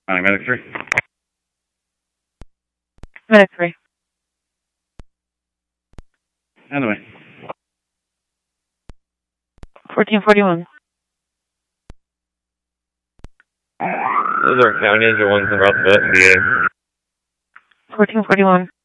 Medic 3. Medic 3. On the way. 1441. Those are counties or ones in Roosevelt and VA. 1441.